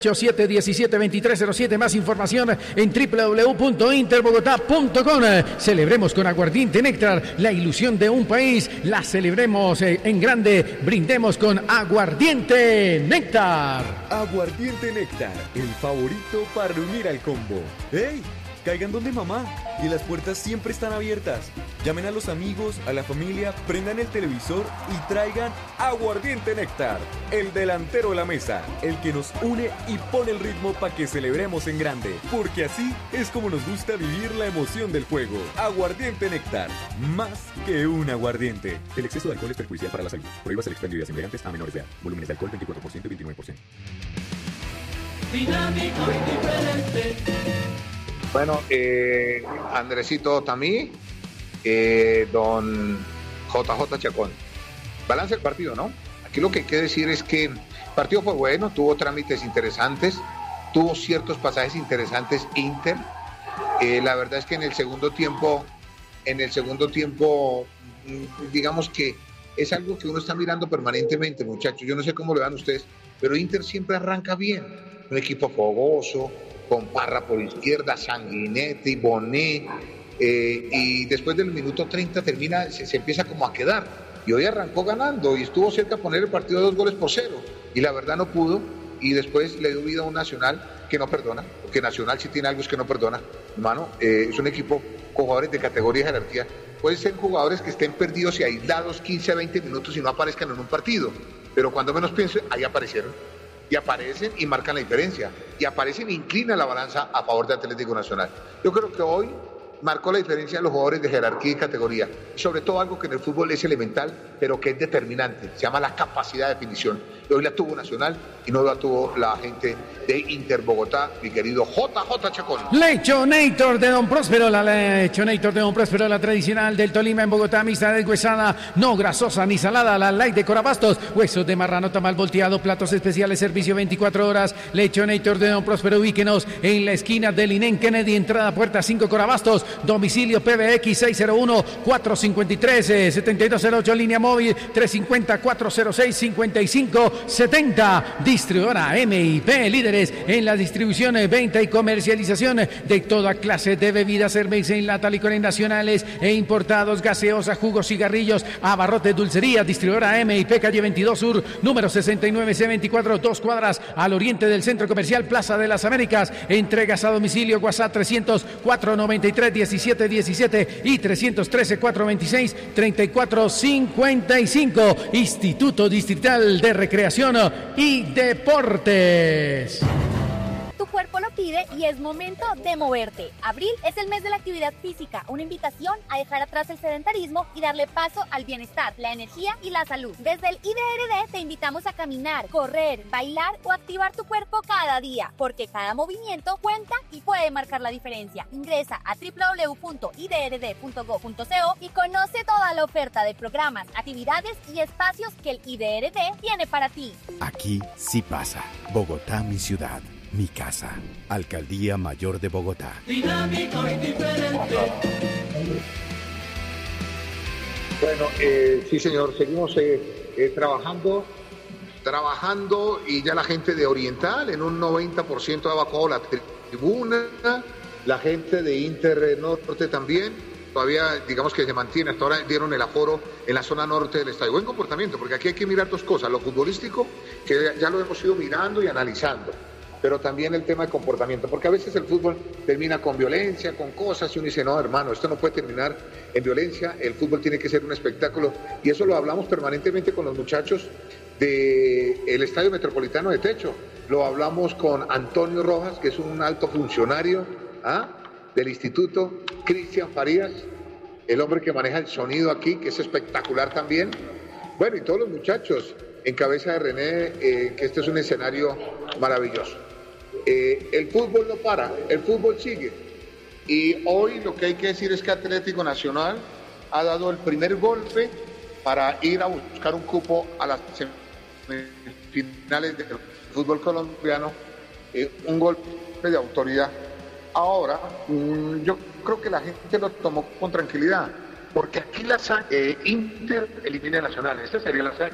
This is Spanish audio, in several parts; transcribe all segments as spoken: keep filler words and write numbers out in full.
ocho siete uno siete dos tres cero siete. Más información en doble u doble u doble u punto interbogotá punto com. Celebremos con Aguardiente Néctar la ilusión de un país. La celebremos en grande. Brindemos con Aguardiente Néctar. Aguardiente Néctar, el favorito para reunir al combo. ¡Hey! Caigan donde mamá, y las puertas siempre están abiertas. Llamen a los amigos, a la familia, prendan el televisor y traigan Aguardiente Néctar, el delantero de la mesa, el que nos une y pone el ritmo para que celebremos en grande, porque así es como nos gusta vivir la emoción del juego. Aguardiente Néctar, más que un aguardiente. El exceso de alcohol es perjudicial para la salud. Prohíbas el expendio de embriagantes a menores de edad. Volúmenes de alcohol veinticuatro por ciento y veintinueve por ciento. Dinámico y diferente. Bueno, eh, Andresito Tamí, eh, don J J Chacón. Balance del partido, ¿no? Aquí lo que hay que decir es que el partido fue bueno, tuvo trámites interesantes, tuvo ciertos pasajes interesantes Inter. Eh, la verdad es que en el segundo tiempo, en el segundo tiempo, digamos que es algo que uno está mirando permanentemente, muchachos. Yo no sé cómo lo vean ustedes, pero Inter siempre arranca bien. Un equipo fogoso, con Parra por izquierda, Sanguinetti, Bonet, eh, y después del minuto treinta termina, se, se empieza como a quedar, y hoy arrancó ganando, y estuvo cerca de poner el partido dos goles por cero, y la verdad no pudo, y después le dio vida a un Nacional que no perdona, porque Nacional si tiene algo es que no perdona, hermano, eh, es un equipo con jugadores de categoría y jerarquía, pueden ser jugadores que estén perdidos y aislados quince a veinte minutos y no aparezcan en un partido, pero cuando menos piense, ahí aparecieron. Y aparecen y marcan la diferencia. Y aparecen e inclinan la balanza a favor de Atlético Nacional. Yo creo que hoy marcó la diferencia de los jugadores de jerarquía y categoría. Sobre todo algo que en el fútbol es elemental, pero que es determinante. Se llama la capacidad de definición. Y hoy la tuvo Nacional y no la tuvo la gente de Inter Bogotá, mi querido J J Chacón. Lechonator de Don Próspero, la Lechonator de Don Próspero, la tradicional del Tolima en Bogotá, mixta deshuesada, no grasosa ni salada, la light de Corabastos, huesos de marrano tamal volteado, platos especiales, servicio veinticuatro horas. Lechonator de Don Próspero, ubíquenos en la esquina del Inén Kennedy, entrada puerta cinco Corabastos, domicilio P B X seis cero uno cuatro cinco tres siete dos cero ocho, línea móvil tres cinco cero cuatro cero seis cinco cinco siete cero. Distribuidora M I P, líderes en la distribución, venta y comercialización de toda clase de bebidas, cerveza en lata, licores nacionales e importados, gaseosa, jugos, cigarrillos, abarrotes, dulcería. Distribuidora M I P, calle veintidós Sur, número sesenta y nueve C veinticuatro, dos cuadras al oriente del Centro Comercial Plaza de las Américas. Entregas a domicilio, WhatsApp trescientos cuatro noventa y tres diecisiete diecisiete y trescientos trece cuatrocientos veintiséis treinta y cuatro cincuenta y cinco. Instituto Distrital de Recreación y Deportes. Tu cuerpo lo pide y es momento de moverte. Abril es el mes de la actividad física, una invitación a dejar atrás el sedentarismo y darle paso al bienestar, la energía y la salud. Desde el I D R D te invitamos a caminar, correr, bailar o activar tu cuerpo cada día, porque cada movimiento cuenta y puede marcar la diferencia. Ingresa a doble u doble u doble u punto i d r d punto gob punto co y conoce toda la oferta de programas, actividades y espacios que el I D R D tiene para ti. Aquí sí pasa. Bogotá, mi ciudad. Mi casa. Alcaldía Mayor de Bogotá. Dinámico y diferente. Bueno, eh, sí señor, seguimos eh, eh, trabajando, trabajando y ya la gente de Oriental en un noventa por ciento ha bajado la tribuna, la gente de Inter Norte también, todavía digamos que se mantiene, hasta ahora dieron el aforo en la zona norte del estadio. Buen comportamiento, porque aquí hay que mirar dos cosas, lo futbolístico, que ya lo hemos ido mirando y analizando, pero también el tema de comportamiento, porque a veces el fútbol termina con violencia, con cosas, y uno dice, no, hermano, esto no puede terminar en violencia, el fútbol tiene que ser un espectáculo, y eso lo hablamos permanentemente con los muchachos del Estadio Metropolitano de Techo, lo hablamos con Antonio Rojas, que es un alto funcionario ¿ah? del instituto, Cristian Farías, el hombre que maneja el sonido aquí, que es espectacular también, bueno, y todos los muchachos, en cabeza de René, eh, que este es un escenario maravilloso. Eh, el fútbol no para, el fútbol sigue. Y hoy lo que hay que decir es que Atlético Nacional ha dado el primer golpe para ir a buscar un cupo a las semifinales del fútbol colombiano, eh, un golpe de autoridad. Ahora, mmm, yo creo que la gente lo tomó con tranquilidad, porque aquí la eh, Inter elimina a Nacional, esa sería la hazaña.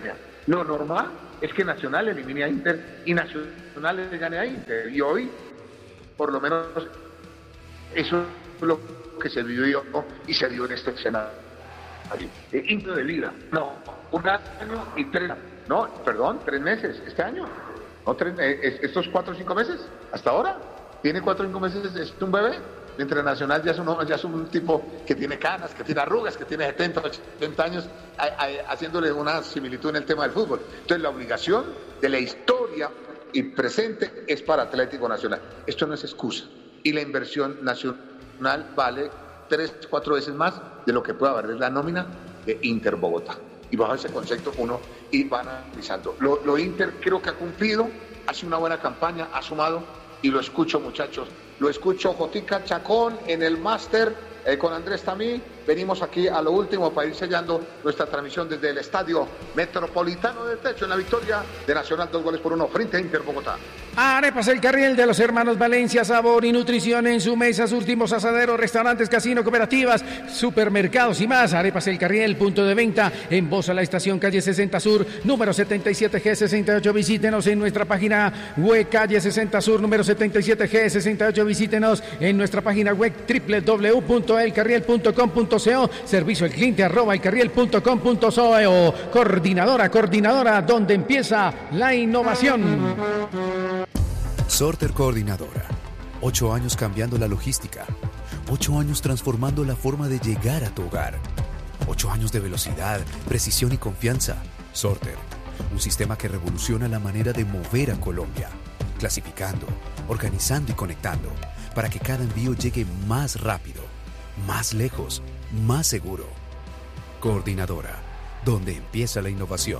Lo normal es que Nacional elimine a Inter y Nacional le gane a Inter. Y hoy, por lo menos, eso es lo que se vivió y se dio en este escenario. Eh, Inter de Liga, no, un año y tres, no, perdón, tres meses, este año. No, tres, eh, estos cuatro o cinco meses, hasta ahora, tiene cuatro o cinco meses, es un bebé. Mientras Nacional ya es, un, ya es un tipo que tiene canas, que tiene arrugas, que tiene setenta, ochenta años, a, a, haciéndole una similitud en el tema del fútbol. Entonces la obligación de la historia y presente es para Atlético Nacional. Esto no es excusa. Y la inversión nacional vale tres, cuatro veces más de lo que pueda valer la nómina de Inter Bogotá. Y bajo ese concepto uno y van analizando. Lo, lo Inter creo que ha cumplido, hace una buena campaña, ha sumado, y lo escucho, muchachos. Lo escucho, Jotica Chacón, en el máster eh, con Andrés Tamí. Venimos aquí a lo último para ir sellando nuestra transmisión desde el Estadio Metropolitano del Techo, en la victoria de Nacional, dos goles por uno frente a Inter Bogotá. Arepas El Carriel de los hermanos Valencia, sabor y nutrición en su mesa, sus últimos asaderos, restaurantes, casino, cooperativas, supermercados y más. Arepas El Carriel, punto de venta en Bosa, la estación calle sesenta Sur, número setenta y siete G sesenta y ocho. Visítenos en nuestra página web, calle sesenta Sur, número setenta y siete G sesenta y ocho. Visítenos en nuestra página web, doble u doble u doble u punto el carriel punto com punto co. Servicio al cliente arroba elcarriel punto com punto co. Coordinadora, coordinadora, donde empieza la innovación. Sorter Coordinadora. Ocho años cambiando la logística. Ocho años transformando la forma de llegar a tu hogar. Ocho años de velocidad, precisión y confianza. Sorter. Un sistema que revoluciona la manera de mover a Colombia. Clasificando, organizando y conectando. Para que cada envío llegue más rápido, más lejos, más seguro. Coordinadora, donde empieza la innovación.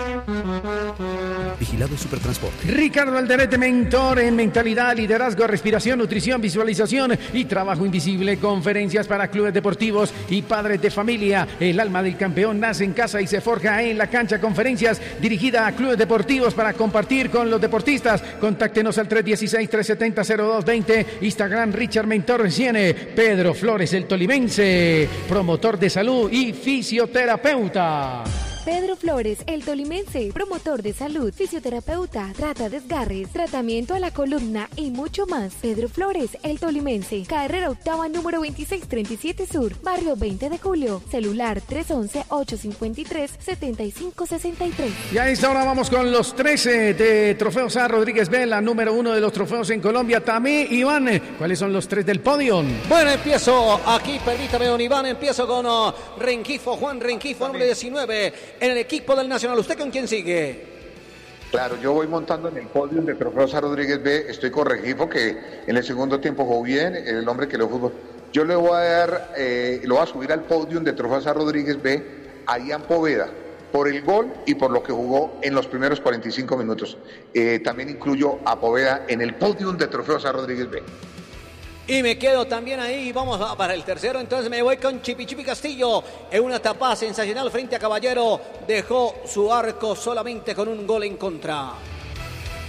Vigilado Supertransporte. Ricardo Alderete, mentor en mentalidad, liderazgo, respiración, nutrición, visualización y trabajo invisible. Conferencias para clubes deportivos y padres de familia. El alma del campeón nace en casa y se forja en la cancha. Conferencias dirigida a clubes deportivos para compartir con los deportistas. Contáctenos al tres uno seis, tres siete cero, cero dos dos cero. Instagram Richard Mentor Ciene. Pedro Flores, el tolimense, promotor de salud y fisioterapeuta. Pedro Flores, el tolimense, promotor de salud, fisioterapeuta, trata desgarres, tratamiento a la columna y mucho más. Pedro Flores, el tolimense, carrera octava número veintiséis treinta y siete Sur, barrio veinte de julio, celular tres once, ocho cincuenta y tres, setenta y cinco sesenta y tres. Y a esta hora vamos con los trece de Trofeos A. Rodríguez B, la número uno de los trofeos en Colombia. Tamí, Iván, ¿cuáles son los tres del podio? Bueno, empiezo aquí, permítame, don Iván, empiezo con uh, Rengifo, Juan Rengifo, número diecinueve. En el equipo del Nacional, ¿usted con quién sigue? Claro, yo voy montando en el podio de Trofeos A Rodríguez B, estoy con Rengifo, que en el segundo tiempo jugó bien, el hombre que lo fútbol. Yo le voy a dar, eh, lo voy a subir al podio de Trofeos A Rodríguez B a Ian Poveda, por el gol y por lo que jugó en los primeros cuarenta y cinco minutos. Eh, también incluyo a Poveda en el podio de Trofeos A Rodríguez B. Y me quedo también ahí, vamos a, para el tercero, entonces me voy con Chipi Chipi Castillo, en una tapada sensacional frente a Caballero, dejó su arco solamente con un gol en contra.